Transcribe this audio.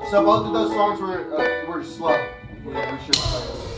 So both of those songs were slow. We should play.